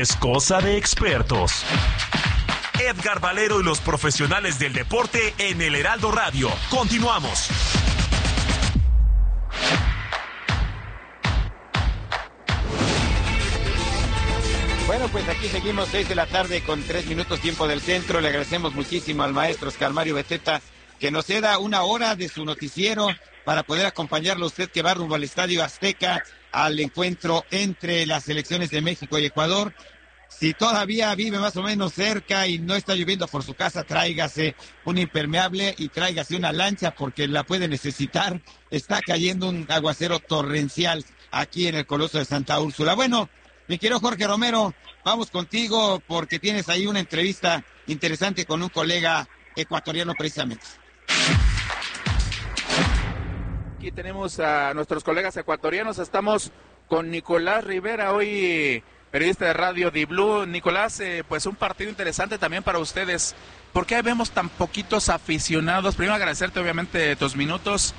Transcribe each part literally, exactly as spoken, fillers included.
Es cosa de expertos. Edgar Valero y los profesionales del deporte en el Heraldo Radio. Continuamos. Bueno, pues aquí seguimos, seis de la tarde con tres minutos tiempo del centro. Le agradecemos muchísimo al maestro Oscar Mario Beteta que nos ceda una hora de su noticiero para poder acompañarlo usted que va rumbo al Estadio Azteca al encuentro entre las selecciones de México y Ecuador. Si todavía vive más o menos cerca y no está lloviendo por su casa, tráigase un impermeable y tráigase una lancha porque la puede necesitar. Está cayendo un aguacero torrencial aquí en el Coloso de Santa Úrsula. Bueno, mi querido Jorge Romero, vamos contigo porque tienes ahí una entrevista interesante con un colega ecuatoriano precisamente. Aquí tenemos a nuestros colegas ecuatorianos, estamos con Nicolás Rivera, hoy periodista de Radio Di Blue. Nicolás, eh, pues un partido interesante también para ustedes. ¿Por qué vemos tan poquitos aficionados? Primero agradecerte obviamente tus minutos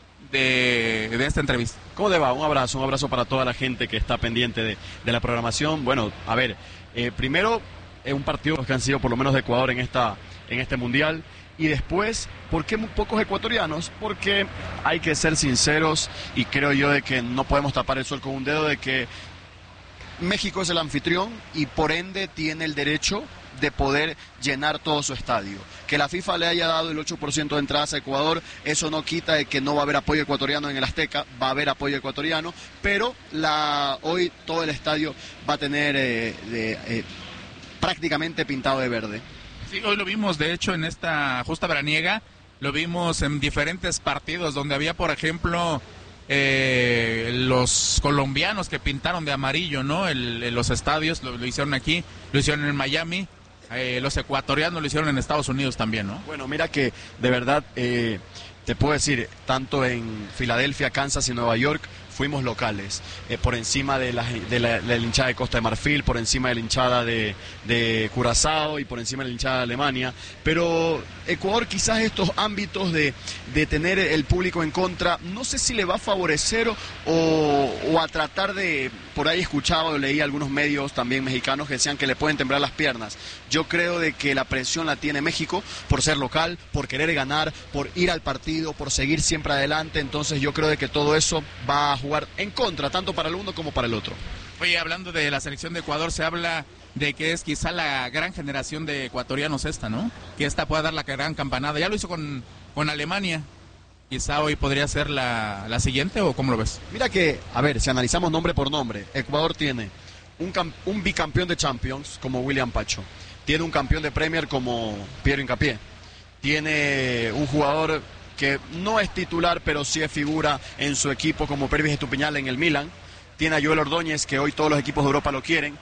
de, de esta entrevista. ¿Cómo te va? Un abrazo, un abrazo para toda la gente que está pendiente de, de la programación. Bueno, a ver, eh, primero es un partido que han sido por lo menos de Ecuador en esta en este mundial. Y después, ¿por qué muy pocos ecuatorianos? Porque hay que ser sinceros y creo yo de que no podemos tapar el sol con un dedo, de que México es el anfitrión y por ende tiene el derecho de poder llenar todo su estadio. Que la FIFA le haya dado el ocho por ciento de entradas a Ecuador, eso no quita de que no va a haber apoyo ecuatoriano en el Azteca, va a haber apoyo ecuatoriano, pero la hoy todo el estadio va a tener eh, de, eh, prácticamente pintado de verde. Sí, hoy lo vimos, de hecho, en esta justa veraniega, lo vimos en diferentes partidos, donde había, por ejemplo, eh, los colombianos que pintaron de amarillo, ¿no? El, el, los estadios, lo, lo hicieron aquí, lo hicieron en Miami, eh, los ecuatorianos lo hicieron en Estados Unidos también, ¿no? Bueno, mira que, de verdad, eh, te puedo decir, tanto en Filadelfia, Kansas y Nueva York, fuimos locales, eh, por encima de la, de, la, de la hinchada de Costa de Marfil, por encima de la hinchada de, de Curazao y por encima de la hinchada de Alemania, pero Ecuador quizás estos ámbitos de, de tener el público en contra, no sé si le va a favorecer o, o a tratar de, por ahí escuchaba o leí algunos medios también mexicanos que decían que le pueden temblar las piernas. Yo creo de que la presión la tiene México por ser local, por querer ganar, por ir al partido, por seguir siempre adelante, entonces yo creo de que todo eso va a jugar en contra, tanto para el uno como para el otro. Oye, hablando de la selección de Ecuador, se habla de que es quizá la gran generación de ecuatorianos esta, ¿no? Que esta pueda dar la gran campanada. Ya lo hizo con, con Alemania. Quizá hoy podría ser la, la siguiente, ¿o cómo lo ves? Mira que, a ver, si analizamos nombre por nombre, Ecuador tiene un, un bicampeón de Champions como William Pacho, tiene un campeón de Premier como Piero Hincapié, tiene un jugador que no es titular, pero sí es figura en su equipo como Pervis Estupiñán en el Milan. Tiene a Joel Ordóñez, que hoy todos los equipos de Europa lo quieren.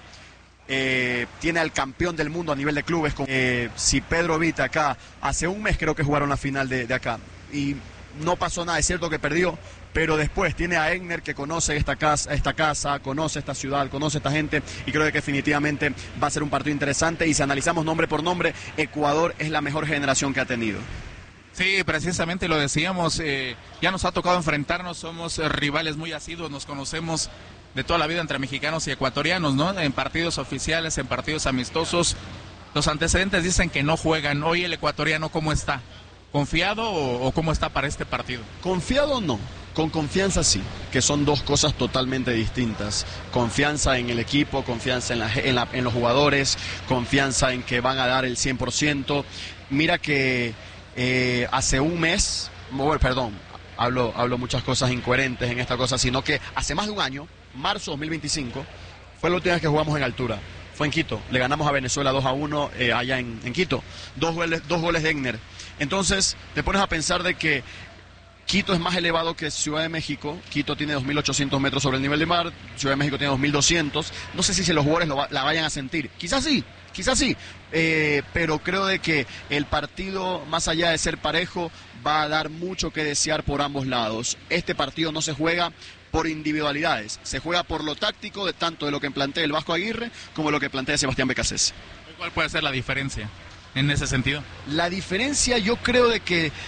Eh, tiene al campeón del mundo a nivel de clubes. Como, eh, si Pedro Vita acá, hace un mes creo que jugaron la final de, de acá. Y no pasó nada, es cierto que perdió, pero después tiene a Egner, que conoce esta casa, esta casa, conoce esta ciudad, conoce esta gente, y creo que definitivamente va a ser un partido interesante. Y si analizamos nombre por nombre, Ecuador es la mejor generación que ha tenido. Sí, precisamente lo decíamos, eh, ya nos ha tocado enfrentarnos, somos eh, rivales muy asiduos, nos conocemos de toda la vida entre mexicanos y ecuatorianos, ¿no? En partidos oficiales, en partidos amistosos, los antecedentes dicen que no juegan. Hoy el ecuatoriano, ¿cómo está? ¿Confiado o, o cómo está para este partido? Confiado no, con confianza sí, que son dos cosas totalmente distintas. Confianza en el equipo, confianza en, la, en, la, en los jugadores, confianza en que van a dar el cien por ciento. Mira que Eh, hace un mes, bueno, perdón, hablo, hablo muchas cosas incoherentes en esta cosa, sino que hace más de un año, marzo dos mil veinticinco, fue la última vez que jugamos en altura, fue en Quito, le ganamos a Venezuela dos a uno eh, allá en, en Quito, dos goles, dos goles de Egner. Entonces te pones a pensar de que Quito es más elevado que Ciudad de México. Quito tiene dos mil ochocientos metros sobre el nivel del mar, Ciudad de México tiene dos mil doscientos. No sé si, si los jugadores lo va, la vayan a sentir, quizás sí, quizás sí, eh, pero creo de que el partido, más allá de ser parejo, va a dar mucho que desear por ambos lados. Este partido no se juega por individualidades, se juega por lo táctico, de tanto de lo que plantea el Vasco Aguirre como lo que plantea Sebastián Becasese. ¿Cuál puede ser la diferencia en ese sentido? La diferencia, yo creo de que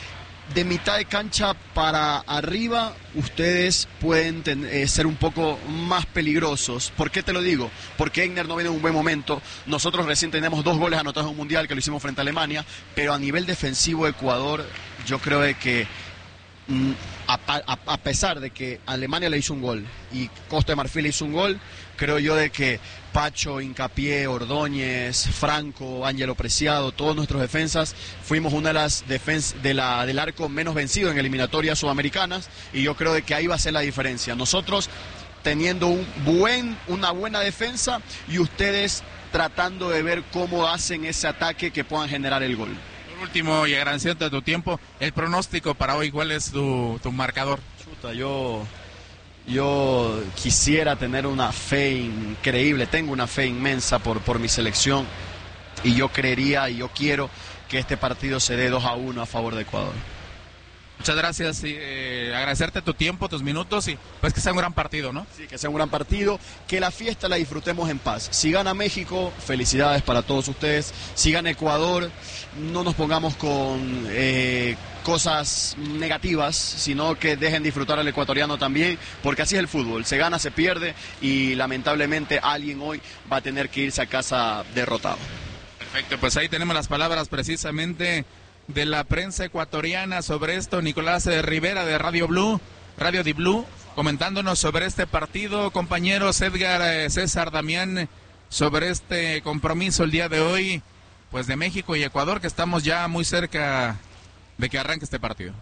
de mitad de cancha para arriba ustedes pueden ten, eh, ser un poco más peligrosos. ¿Por qué te lo digo? Porque Egner no viene en un buen momento. Nosotros recién tenemos dos goles anotados en un mundial que lo hicimos frente a Alemania, pero a nivel defensivo Ecuador, yo creo de que mm, a, a, a pesar de que Alemania le hizo un gol y Costa de Marfil le hizo un gol, creo yo de que Pacho, Hincapié, Ordóñez, Franco, Ángelo Preciado, todos nuestros defensas, fuimos una de las defensas de la, del arco menos vencido en eliminatorias sudamericanas, y yo creo de que ahí va a ser la diferencia. Nosotros teniendo un buen, una buena defensa y ustedes tratando de ver cómo hacen ese ataque que puedan generar el gol. Por último, y agradeciendo tu tiempo, el pronóstico para hoy, ¿cuál es tu, tu marcador? Chuta, yo... Yo quisiera tener una fe increíble, tengo una fe inmensa por, por mi selección, y yo creería y yo quiero que este partido se dé dos a uno a favor de Ecuador. Muchas gracias, y eh, agradecerte tu tiempo, tus minutos, y pues que sea un gran partido, ¿no? Sí, que sea un gran partido, que la fiesta la disfrutemos en paz. Si gana México, felicidades para todos ustedes. Si gana Ecuador, no nos pongamos con eh, cosas negativas, sino que dejen disfrutar al ecuatoriano también, porque así es el fútbol, se gana, se pierde, y lamentablemente alguien hoy va a tener que irse a casa derrotado. Perfecto, pues ahí tenemos las palabras precisamente de la prensa ecuatoriana sobre esto. Nicolás Rivera de Radio Blue, Radio Di Blue, comentándonos sobre este partido. Compañeros Edgar, César, Damián, sobre este compromiso el día de hoy, pues de México y Ecuador, que estamos ya muy cerca de que arranque este partido.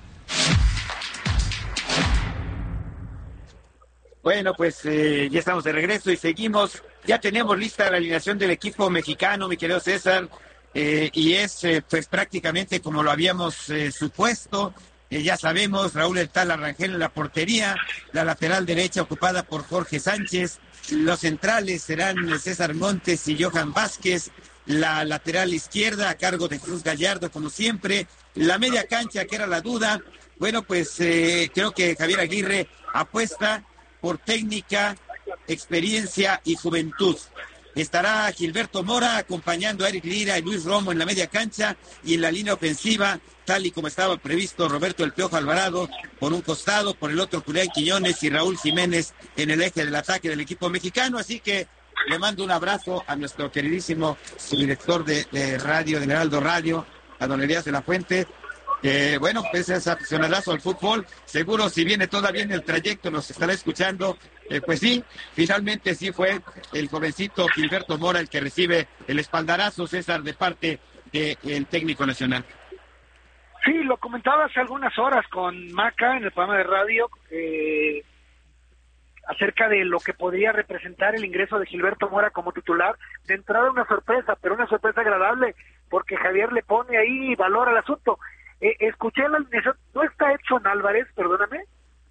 Bueno, pues eh, ya estamos de regreso y seguimos. Ya tenemos lista la alineación del equipo mexicano, mi querido César. Eh, y es eh, pues prácticamente como lo habíamos eh, supuesto. Eh, ya sabemos, Raúl El Tala Rangel en la portería, la lateral derecha ocupada por Jorge Sánchez, los centrales serán César Montes y Johan Vázquez, la lateral izquierda a cargo de Cruz Gallardo como siempre, la media cancha que era la duda. Bueno, pues eh, creo que Javier Aguirre apuesta por técnica, experiencia y juventud. Estará Gilberto Mora acompañando a Eric Lira y Luis Romo en la media cancha, y en la línea ofensiva, tal y como estaba previsto, Roberto El Piojo Alvarado por un costado, por el otro Julián Quiñones y Raúl Jiménez en el eje del ataque del equipo mexicano. Así que le mando un abrazo a nuestro queridísimo subdirector de, de radio, del Heraldo Radio, a don Elías de la Fuente. Eh, bueno, pues es aficionadazo al fútbol, seguro si viene todavía en el trayecto nos estará escuchando. Eh, pues sí, finalmente sí fue el jovencito Gilberto Mora el que recibe el espaldarazo, César, de parte del técnico nacional. Sí, lo comentaba hace algunas horas con Maca en el programa de radio, eh, acerca de lo que podría representar el ingreso de Gilberto Mora como titular. De entrada una sorpresa, pero una sorpresa agradable, porque Javier le pone ahí valor al asunto. Eh, escuché la alineación, ¿no está Edson Álvarez, perdóname?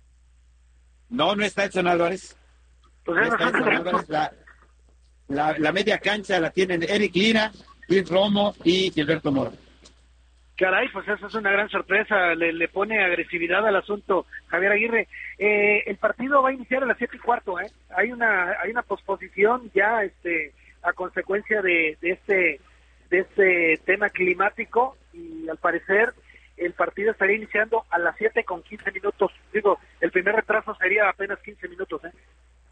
No, no está Edson Álvarez. Pues no está Edson Álvarez. La, la, la media cancha la tienen Eric Lira, Luis Romo y Gilberto Mora. Caray, pues eso es una gran sorpresa, le, le pone agresividad al asunto Javier Aguirre. Eh, el partido va a iniciar a las siete y cuarto, ¿eh? Hay una hay una posposición ya este a consecuencia de, de este de este tema climático, y al parecer el partido estaría iniciando a las siete con quince minutos. Digo, el primer retraso sería apenas quince minutos, ¿eh?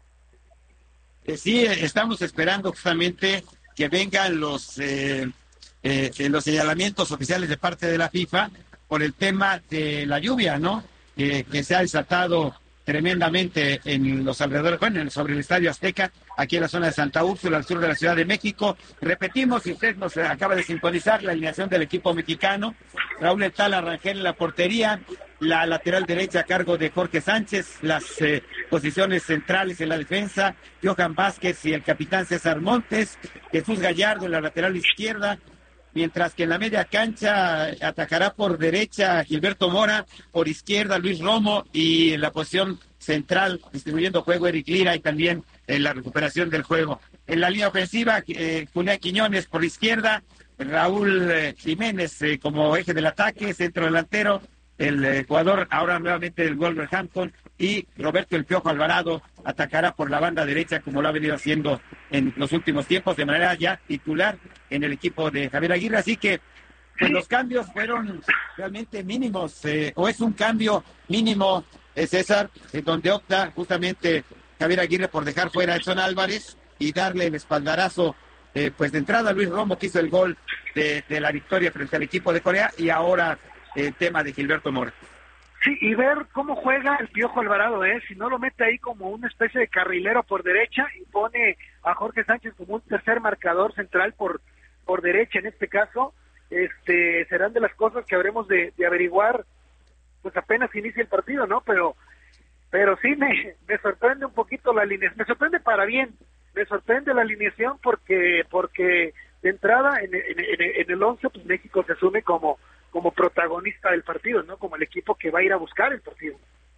Eh, sí, estamos esperando justamente que vengan los eh, eh, los señalamientos oficiales de parte de la FIFA por el tema de la lluvia, ¿no? Eh, que se ha desatado tremendamente en los alrededores, bueno, sobre el Estadio Azteca, aquí en la zona de Santa Úrsula, al sur de la Ciudad de México. Repetimos, si usted nos acaba de sintonizar, la alineación del equipo mexicano: Raúl El Tala Rangel en la portería, la lateral derecha a cargo de Jorge Sánchez, las eh, posiciones centrales en la defensa, Johan Vázquez y el capitán César Montes, Jesús Gallardo en la lateral izquierda, mientras que en la media cancha atacará por derecha Gilberto Mora, por izquierda Luis Romo, y en la posición central, distribuyendo juego, Eric Lira, y también en la recuperación del juego. En la línea ofensiva, eh, Julián Quiñones por izquierda, Raúl eh, Jiménez eh, como eje del ataque, centro delantero, el Ecuador, ahora nuevamente el Wolverhampton, y Roberto El Piojo Alvarado atacará por la banda derecha, como lo ha venido haciendo en los últimos tiempos, de manera ya titular en el equipo de Javier Aguirre. Así que pues los cambios fueron realmente mínimos, eh, o es un cambio mínimo, eh, César, eh, donde opta justamente Javier Aguirre por dejar fuera a Edson Álvarez y darle el espaldarazo, eh, pues de entrada a Luis Romo, que hizo el gol de, de la victoria frente al equipo de Corea, y ahora el eh, tema de Gilberto Mora. Sí, y ver cómo juega el Piojo Alvarado, ¿eh? Si no lo mete ahí como una especie de carrilero por derecha y pone a Jorge Sánchez como un tercer marcador central por por derecha en este caso, este serán de las cosas que habremos de, de averiguar pues apenas inicia el partido, ¿no? Pero pero sí me, me sorprende un poquito la alineación, me sorprende para bien, me sorprende la alineación porque porque de entrada en, en, en, en el once pues México se asume como como protagonista del partido, ¿no? Como el equipo que va a ir a buscar el partido.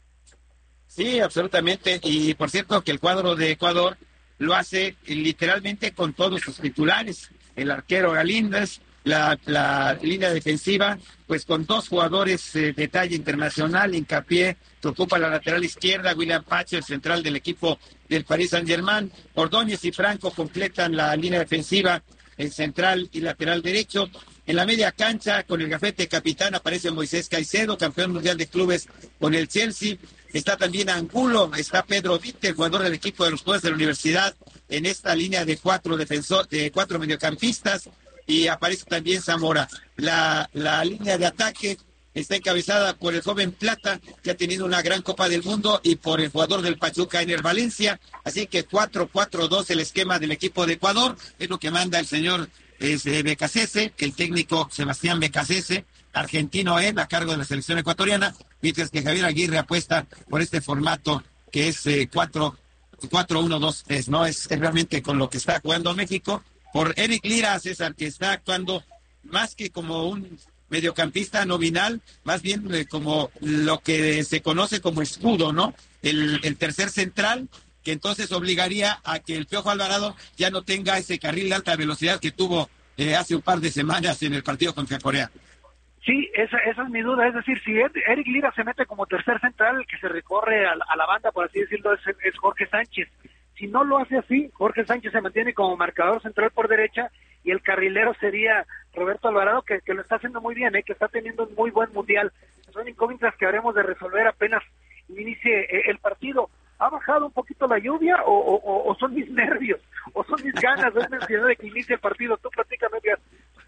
Sí, absolutamente. Y por cierto que el cuadro de Ecuador lo hace literalmente con todos sus titulares. El arquero Galíndez, la, la línea defensiva, pues con dos jugadores eh, de talla internacional, hincapié, que ocupa la lateral izquierda, William Pacho, el central del equipo del Paris Saint-Germain. Ordóñez y Franco completan la línea defensiva, el central y lateral derecho. En la media cancha, con el gafete capitán, aparece Moisés Caicedo, campeón mundial de clubes con el Chelsea. Está también Angulo, está Pedro Vite, el jugador del equipo de los Pueblos de la Universidad, en esta línea de cuatro defensor, de cuatro mediocampistas, y aparece también Zamora. La, la línea de ataque está encabezada por el joven Plata, que ha tenido una gran Copa del Mundo, y por el jugador del Pachuca, Ener Valencia. Así que cuatro cuatro dos el esquema del equipo de Ecuador, es lo que manda el señor es eh, Becasese, el técnico Sebastián Becasese, argentino él, a cargo de la selección ecuatoriana, mientras que Javier Aguirre apuesta por este formato que es eh, cuatro uno dos tres, ¿no? Es, es realmente con lo que está jugando México, por Eric Lira, César, que está actuando más que como un mediocampista nominal, más bien eh, como lo que se conoce como escudo, ¿no? El, el tercer central, que entonces obligaría a que el Piojo Alvarado ya no tenga ese carril de alta velocidad que tuvo eh, hace un par de semanas en el partido contra Corea. Sí, esa, esa es mi duda, es decir, si Eric Lira se mete como tercer central, el que se recorre a, a la banda, por así decirlo, es, es Jorge Sánchez. Si no lo hace así, Jorge Sánchez se mantiene como marcador central por derecha, y el carrilero sería Roberto Alvarado, que, que lo está haciendo muy bien, ¿eh? Que está teniendo un muy buen mundial. Son incógnitas que habremos de resolver apenas inicie eh, el partido. ¿Ha bajado un poquito la lluvia o, o, o son mis nervios? ¿O son mis ganas de necesidad de que inicie el partido? Tú platícame, Edgar.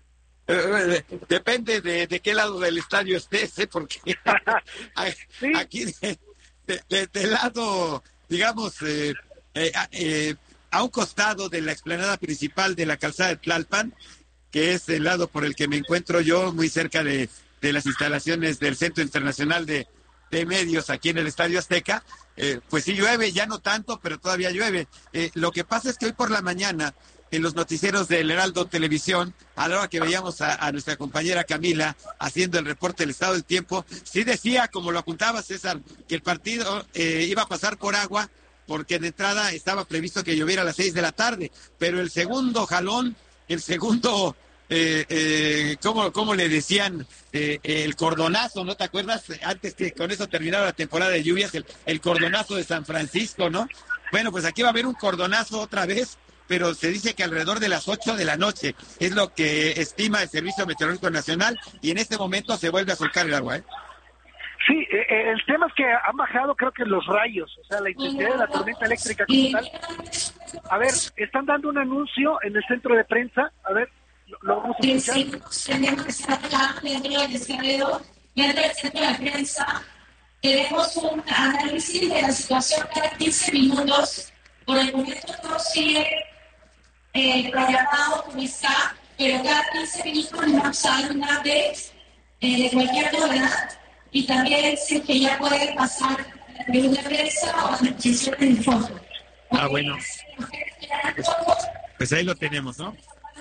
Eh, depende de, de qué lado del estadio estés, ¿eh? Porque ¿sí? Aquí de, de, de, de lado, digamos, eh, eh, eh, a un costado de la explanada principal de la calzada de Tlalpan, que es el lado por el que me encuentro yo, muy cerca de, de las instalaciones del Centro Internacional de, de Medios aquí en el Estadio Azteca, eh, pues sí llueve, ya no tanto, pero todavía llueve. Eh, lo que pasa es que hoy por la mañana, en los noticieros del Heraldo Televisión, a la hora que veíamos a, a nuestra compañera Camila haciendo el reporte del estado del tiempo, sí decía, como lo apuntaba César, que el partido eh, iba a pasar por agua, porque de entrada estaba previsto que lloviera a las seis de la tarde, pero el segundo jalón, el segundo, eh, eh, ¿cómo, cómo le decían? Eh, el cordonazo, ¿no te acuerdas? Antes que con eso terminara la temporada de lluvias, el, el cordonazo de San Francisco, ¿no? Bueno, pues aquí va a haber un cordonazo otra vez, pero se dice que alrededor de las ocho de la noche es lo que estima el Servicio Meteorológico Nacional, y en este momento se vuelve a soltar el agua, ¿eh? Sí, eh, el tema es que han bajado, creo que los rayos, o sea, la intensidad de la tormenta eléctrica como tal. A ver, están dando un anuncio en el centro de prensa, a ver, lo, lo vamos a escuchar. Tenemos que estar acá dentro del descargador, dentro del centro de prensa. Tenemos un análisis de la situación cada quince minutos. Por el momento todo sigue eh, programado como está, pero cada quince minutos nos dan un update eh, de cualquier novedad. Y también si que ya puede pasar de una prensa o a la sesión de fondo. Ah, bueno. Pues, pues ahí lo tenemos, ¿no?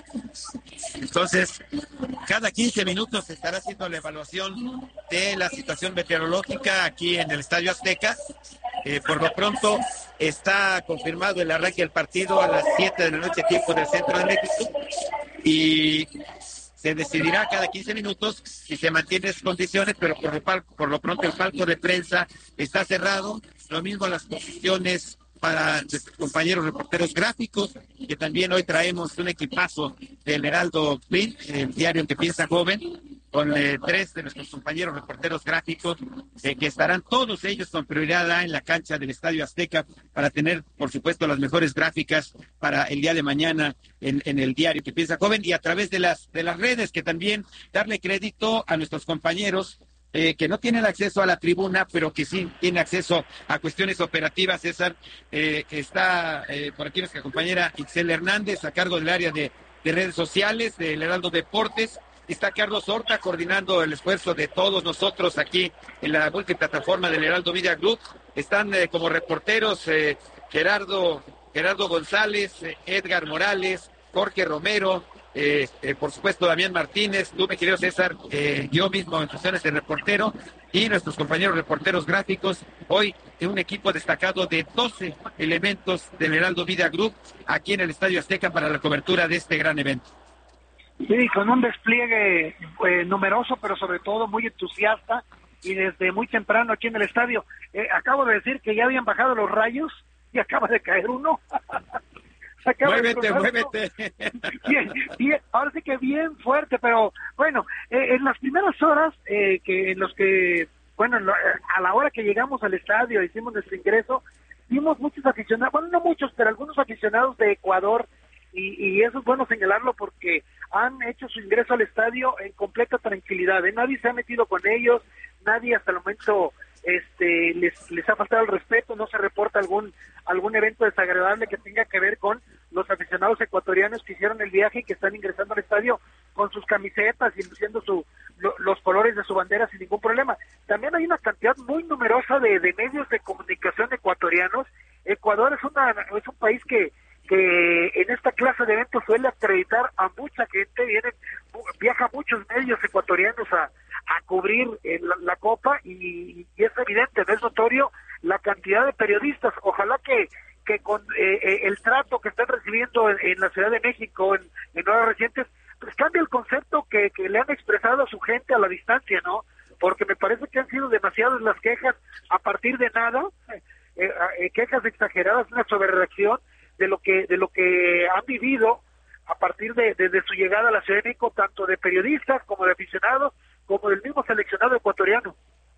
Entonces, cada quince minutos se estará haciendo la evaluación de la situación meteorológica aquí en el Estadio Azteca. Eh, por lo pronto está confirmado el arranque del partido a las siete de la noche, tiempo del centro de México, y se decidirá cada quince minutos si se mantiene esas condiciones, pero por lo, por lo pronto el palco de prensa está cerrado, lo mismo las posiciones para nuestros compañeros reporteros gráficos, que también hoy traemos un equipazo del Heraldo Print, el diario que piensa joven, con eh, tres de nuestros compañeros reporteros gráficos, eh, que estarán todos ellos con prioridad en la cancha del Estadio Azteca para tener, por supuesto, las mejores gráficas para el día de mañana en, en el diario que piensa joven, y a través de las, de las redes, que también darle crédito a nuestros compañeros Eh, que no tienen acceso a la tribuna, pero que sí tienen acceso a cuestiones operativas. César, eh, está eh, por aquí nuestra compañera Ixel Hernández, a cargo del área de, de redes sociales del Heraldo Deportes. Está Carlos Horta coordinando el esfuerzo de todos nosotros aquí en la multiplataforma del Heraldo Media Group. Están eh, como reporteros eh, Gerardo, Gerardo González, eh, Edgar Morales, Jorge Romero, Eh, eh, por supuesto Damián Martínez, tú, mi querido César, eh, yo mismo en funciones de reportero, y nuestros compañeros reporteros gráficos. Hoy es un equipo destacado de doce elementos del Heraldo Media Group aquí en el Estadio Azteca para la cobertura de este gran evento. Sí, con un despliegue eh, numeroso, pero sobre todo muy entusiasta, y desde muy temprano aquí en el estadio. Eh, acabo de decir que ya habían bajado los rayos y acaba de caer uno. Muévete, muévete. Bien, bien, ahora sí que bien fuerte, pero bueno, eh, en las primeras horas eh, que en los que, bueno, a la hora que llegamos al estadio, hicimos nuestro ingreso, vimos muchos aficionados, bueno, no muchos, pero algunos aficionados de Ecuador, y, y eso es bueno señalarlo porque han hecho su ingreso al estadio en completa tranquilidad, ¿eh? Nadie se ha metido con ellos, nadie hasta el momento este les les ha faltado el respeto, no se reporta algún algún evento desagradable que tenga que ver con los aficionados ecuatorianos que hicieron el viaje y que están ingresando al estadio con sus camisetas y luciendo su, lo, los colores de su bandera sin ningún problema. También hay una cantidad muy numerosa de, de medios de comunicación ecuatorianos. Ecuador es una es un país que que en esta clase de eventos suele acreditar a mucha gente, vienen viajan muchos medios ecuatorianos a a cubrir eh, la, la Copa, y, y es evidente, no es notorio la cantidad de periodistas. Ojalá que que con eh, eh, el trato que están recibiendo en, en la Ciudad de México, en, en horas recientes, pues cambie el concepto que, que le han expresado a su gente a la distancia, ¿no? Porque me parece que han sido demasiadas las quejas a partir de nada, eh, eh, quejas exageradas, una sobrereacción de lo que de lo que han vivido a partir de, de, de su llegada a la Ciudad de México, tanto de periodistas como de aficionados, como del mismo seleccionado ecuatoriano.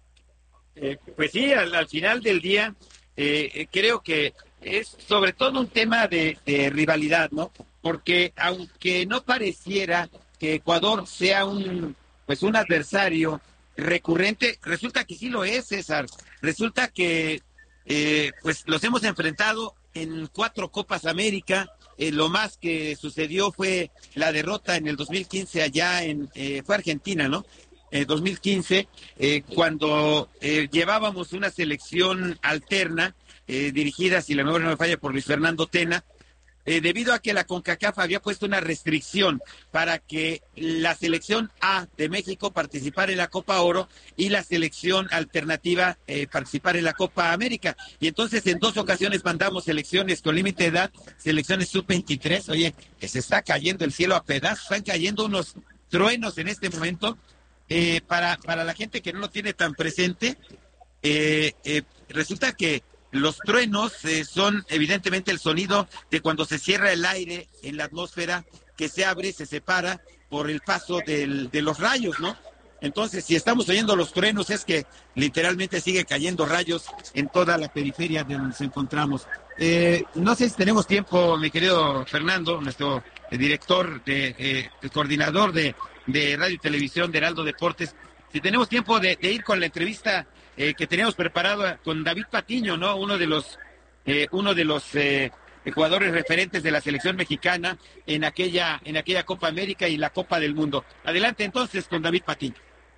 Eh, pues sí, al, al final del día, eh, creo que es sobre todo un tema de, de rivalidad, ¿no? Porque aunque no pareciera que Ecuador sea un, pues un adversario recurrente, resulta que sí lo es, César. Resulta que eh, pues los hemos enfrentado en cuatro Copas América. Eh, lo más que sucedió fue la derrota en el dos mil quince allá en, eh, fue Argentina, ¿no? Eh, dos mil quince, eh, cuando eh, llevábamos una selección alterna, eh, dirigida, si la memoria no me falla, por Luis Fernando Tena, eh, debido a que la CONCACAF había puesto una restricción para que la selección A de México participara en la Copa Oro y la selección alternativa eh, participara en la Copa América. Y entonces en dos ocasiones mandamos selecciones con límite de edad, selecciones sub veintitrés. Oye, que se está cayendo el cielo a pedazos, están cayendo unos truenos en este momento. Eh, para, para la gente que no lo tiene tan presente, eh, eh, resulta que los truenos eh, son evidentemente el sonido de cuando se cierra el aire en la atmósfera, que se abre, se separa por el paso del, de los rayos, ¿no? Entonces, si estamos oyendo los truenos, es que literalmente sigue cayendo rayos en toda la periferia de donde nos encontramos. Eh, no sé si tenemos tiempo, mi querido Fernando, nuestro eh, director, de, eh, el coordinador de, de Radio y Televisión de Heraldo Deportes, si tenemos tiempo de, de ir con la entrevista eh, que teníamos preparada con David Patiño, ¿no? Uno de los, eh, uno de los eh, jugadores referentes de la selección mexicana en aquella, en aquella Copa América y la Copa del Mundo. Adelante entonces con David Patiño.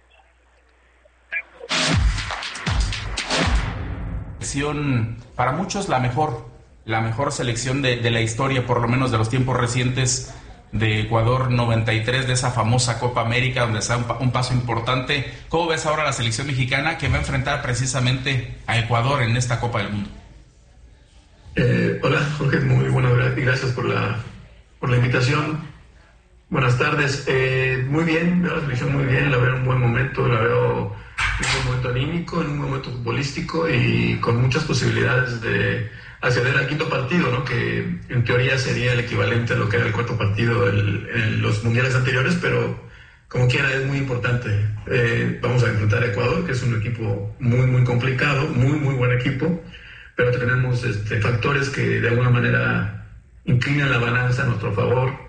Para muchos la mejor, la mejor selección de, de la historia, por lo menos de los tiempos recientes, de Ecuador noventa y tres, de esa famosa Copa América, donde está un, un paso importante. ¿Cómo ves ahora la selección mexicana que va a enfrentar precisamente a Ecuador en esta Copa del Mundo? Eh, hola, Jorge, muy bueno, gracias por la, por la invitación. Buenas tardes. Eh, muy bien, veo la selección muy bien, la veo en un buen momento, la veo en un momento anímico, en un momento futbolístico y con muchas posibilidades de acceder al quinto partido, ¿no? Que en teoría sería el equivalente a lo que era el cuarto partido el, en los mundiales anteriores, pero como quiera es muy importante. Eh, vamos a enfrentar a Ecuador, que es un equipo muy, muy complicado, muy, muy buen equipo, pero tenemos este, factores que de alguna manera inclinan la balanza a nuestro favor.